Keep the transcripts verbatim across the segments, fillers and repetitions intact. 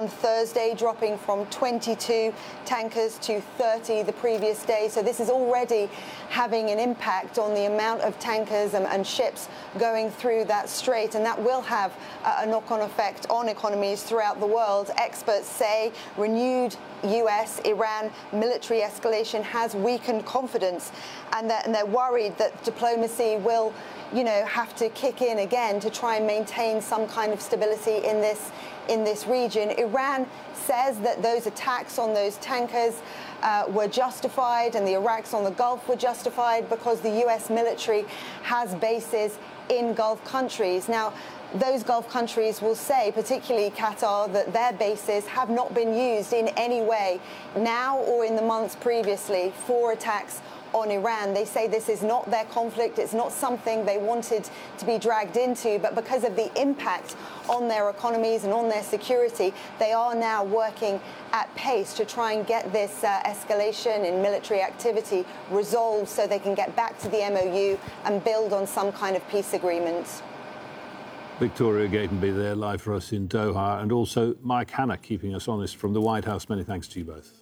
on Thursday, dropping from twenty-two tankers to thirty the previous day. So this is already having an impact on the amount of tankers and, and ships going through that strait, and that will have a, a knock-on effect on economies throughout the world. Experts say renewed U S Iran military escalation has weakened confidence, and, that, and they're worried that diplomacy will, you know, have to kick in again to try and maintain some kind of stability in this in this region. Iran says that those attacks on those tankers uh, were justified, and the attacks on the Gulf were justified because the U S military has bases in Gulf countries. Now, those Gulf countries will say, particularly Qatar, that their bases have not been used in any way now or in the months previously for attacks on Iran. They say this is not their conflict, it's not something they wanted to be dragged into, but because of the impact on their economies and on their security, they are now working at pace to try and get this uh, escalation in military activity resolved so they can get back to the M O U and build on some kind of peace agreement. Victoria Gatenby there, live for us in Doha, and also Mike Hanna keeping us honest from the White House. Many thanks to you both.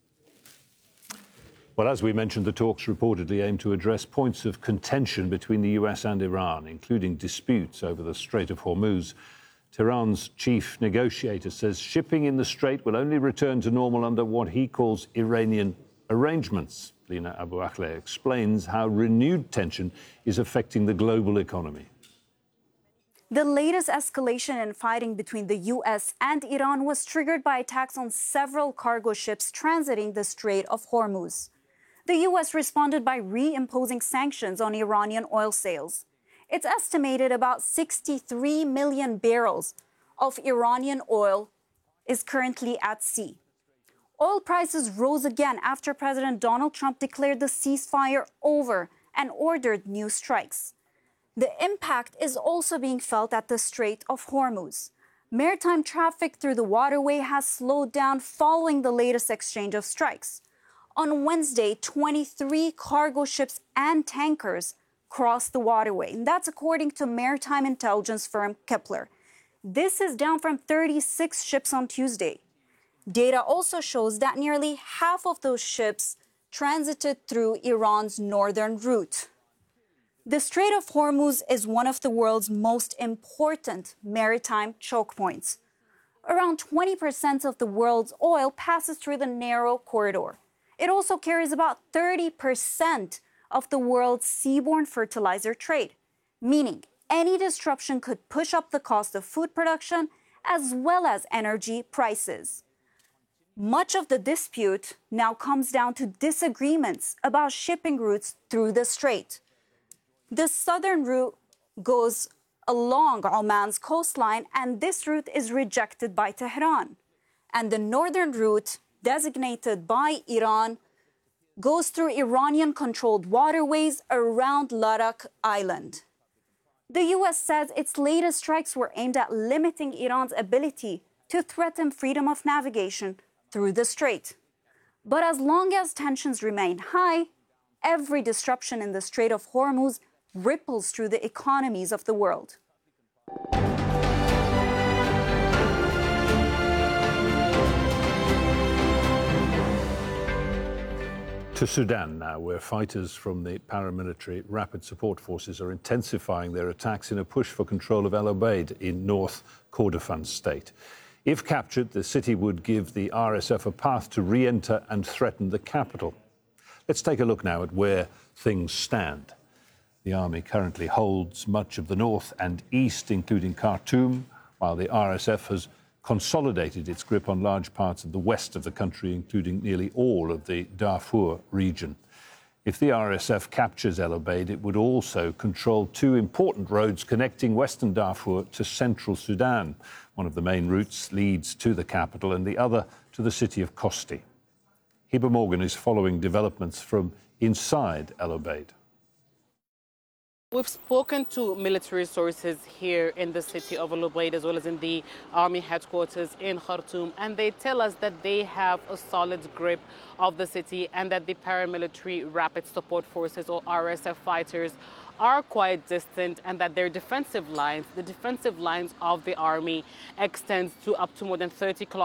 Well, as we mentioned, the talks reportedly aim to address points of contention between the U S and Iran, including disputes over the Strait of Hormuz. Tehran's chief negotiator says shipping in the strait will only return to normal under what he calls Iranian arrangements. Lina Abu Akleh explains how renewed tension is affecting the global economy. The latest escalation in fighting between the U S and Iran was triggered by attacks on several cargo ships transiting the Strait of Hormuz. The U S responded by reimposing sanctions on Iranian oil sales. It's estimated about sixty-three million barrels of Iranian oil is currently at sea. Oil prices rose again after President Donald Trump declared the ceasefire over and ordered new strikes. The impact is also being felt at the Strait of Hormuz. Maritime traffic through the waterway has slowed down following the latest exchange of strikes. On Wednesday, twenty-three cargo ships and tankers crossed the waterway, and that's according to maritime intelligence firm Kepler. This is down from thirty-six ships on Tuesday. Data also shows that nearly half of those ships transited through Iran's northern route. The Strait of Hormuz is one of the world's most important maritime choke points. Around twenty percent of the world's oil passes through the narrow corridor. It also carries about thirty percent of the world's seaborne fertilizer trade, meaning any disruption could push up the cost of food production as well as energy prices. Much of the dispute now comes down to disagreements about shipping routes through the strait. The southern route goes along Oman's coastline, and this route is rejected by Tehran. And the northern route, designated by Iran, goes through Iranian-controlled waterways around Ladakh Island. The U S says its latest strikes were aimed at limiting Iran's ability to threaten freedom of navigation through the strait. But as long as tensions remain high, every disruption in the Strait of Hormuz ripples through the economies of the world. To Sudan now, where fighters from the paramilitary Rapid Support Forces are intensifying their attacks in a push for control of El Obeid in North Kordofan state. If captured, the city would give the R S F a path to re-enter and threaten the capital. Let's take a look now at where things stand. The army currently holds much of the north and east, including Khartoum, while the R S F has consolidated its grip on large parts of the west of the country, including nearly all of the Darfur region. If the R S F captures El Obeid, it would also control two important roads connecting western Darfur to central Sudan. One of the main routes leads to the capital and the other to the city of Kosti. Heber Morgan is following developments from inside El Obeid. We've spoken to military sources here in the city of El Obeid as well as in the army headquarters in Khartoum, and they tell us that they have a solid grip of the city and that the paramilitary Rapid Support Forces, or R S F fighters, are quite distant, and that their defensive lines, the defensive lines of the army, extends to up to more than thirty kilometers.